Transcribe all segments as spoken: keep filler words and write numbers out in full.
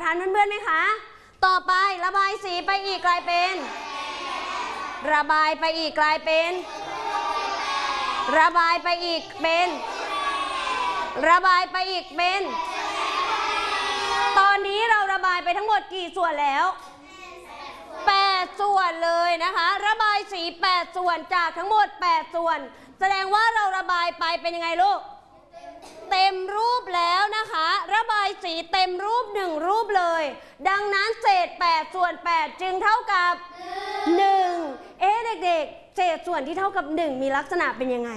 ทันเพื่อนๆไหมคะต่อไประบายสีไปอีกกลายเป็นระบายไปอีกกลายเป็นระบายไปอีกเป็นระบายไปอีกเป็นตอนนี้เราระบายไปทั้งหมดกี่ส่วนแล้วแปดส่วนเลยนะคะระบายสีแปดส่วนจากทั้งหมดแปดส่วนแสดงว่าเราระบายไปเป็นยังไงลูกเต็มรูปแล้วนะคะระบายสีเต็มรูปหนึ่งรูปเลยดังนั้นเศษแปดส่วนแปดจึงเท่ากับหนึ่งเอ๊ะเด็กๆเศษส่วนที่เท่ากับหนึ่งมีลักษณะเป็นยังไง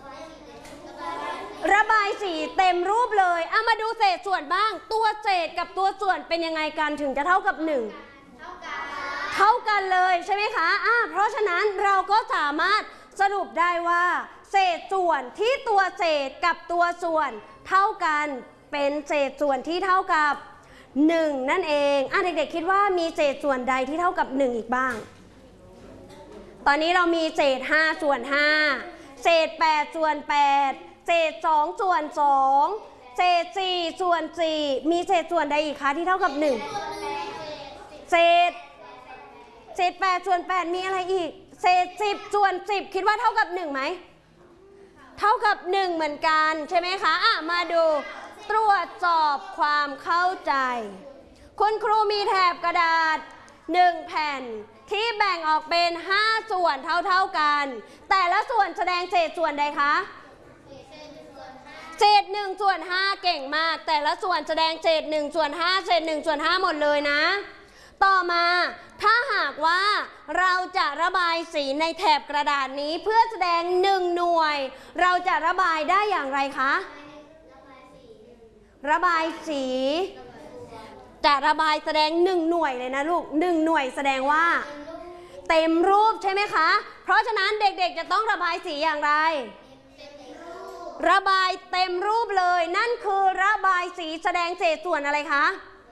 ระบายสีเต็มรูปเลยเอามาดูเศษส่วนบ้างตัวเศษกับตัวส่วนเป็นยังไงกันถึงจะเท่ากับหนึ่งเท่ากันเลยใช่ไหมคะอ่าเพราะฉะนั้นเราก็สามารถสรุปได้ว่าเศษส่วนที่ตัวเศษกับตัวส่วนเท่ากันเป็นเศษส่วนที่เท่ากับหนึ่งนั่นเองอ่ะเด็กๆคิดว่ามีเศษส่วนใดที่เท่ากับหนึ่งอีกบ้างตอนนี้เรามีเศษห้าส่วนห้าเศษแปดส่วนแปดเศษสองส่วนสองเศษสี่ส่วนสี่มีเศษส่วนใดอีกคะที่เท่ากับหนึ่งเศษเศษแปดส่วนแปดมีอะไรอีกเศษสิบส่วนสิบคิดว่าเท่ากับหนึ่งไหมเท่ากับหนึ่งเหมือนกันใช่ไหมคะอ่ะมาดูตรวจสอบความเข้าใจคุณครูมีแถบกระดาษหนึ่งแผ่นที่แบ่งออกเป็นห้าส่วนเท่าๆกันแต่ละส่วนแสดงเศษส่วนใดคะเศษหนึ่งส่วนห้าเก่งมากแต่ละส่วนแสดงเศษหนึ่งส่วนห้าเศษหนึ่งส่วนห้าหมดเลยนะต่อมาถ้าหากว่าเราจะระบายสีในแถบกระดาษนี้เพื่อแสดงหนึ่งหน่วยเราจะระบายได้อย่างไรคะระบายสีจะระบายแสดงหนึ่งหน่วยเลยนะลูกหนึ่งหน่วยแสดงว่าเต็มรูปใช่ไหมคะเพราะฉะนั้นเด็กๆจะต้องระบายสีอย่างไรระบายเต็มรูปเลยนั่นคือระบายสีแสดงเศษส่วนอะไรคะ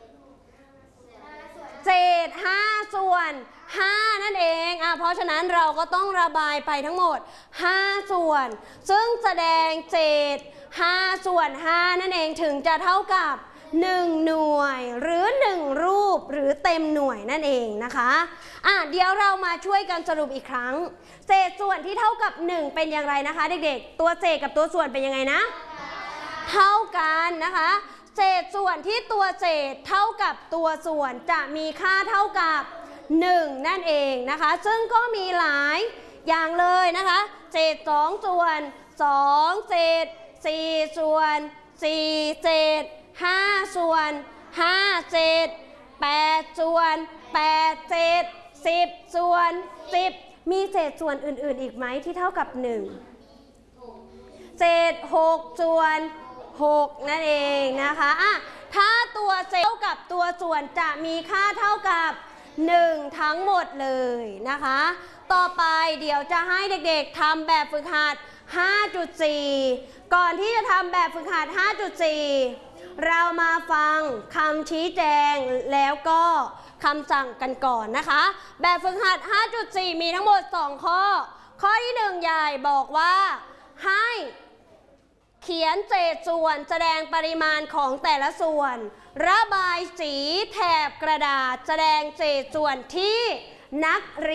เศษห้าส่วนห้านั่นเองอ่ะเพราะฉะนั้นเราก็ต้องระบายไปทั้งหมดห้าส่วนซึ่งแสดงเศษห้าส่วนห้านั่นเองถึงจะเท่ากับหนึ่งหน่วยหรือหนึ่งรูปหรือเต็มหน่วยนั่นเองนะคะอ่ะเดี๋ยวเรามาช่วยกันสรุปอีกครั้งเศษส่วนที่เท่ากับหนึ่งเป็นอย่างไรนะคะเด็กๆตัวเศษกับตัวส่วนเป็นยังไงนะเท่ากันนะคะเศษส่วนที่ตัวเศษเท่ากับตัวส่วนจะมีค่าเท่ากับหนึ่งนั่นเองนะคะซึ่งก็มีหลายอย่างเลยนะคะเศษสองส่วนสองเศษสี่ส่วนสี่เศษห้าส่วนห้าเศษแปดส่วนแปดเศษสิบส่วนสิบมีเศษส่วนอื่นๆอีกไหมที่เท่ากับหนึ่งเศษหกส่วนหกนั่นเองนะคะอ่ะถ้าตัวเศษเท่ากับตัวส่วนจะมีค่าเท่ากับหนึ่งทั้งหมดเลยนะคะต่อไปเดี๋ยวจะให้เด็กๆทำแบบฝึกหัด ห้าจุดสี่ ก่อนที่จะทำแบบฝึกหัด ห้าจุดสี่ เรามาฟังคำชี้แจงแล้วก็คำสั่งกันก่อนนะคะแบบฝึกหัด ห้าจุดสี่ มีทั้งหมดสองข้อข้อที่หนึ่งยายบอกว่าให้เขียนเศษส่วนแสดงปริมาณของแต่ละส่วนระบายสีแถบกระดาษแสดงเศษส่วนที่นักเรียน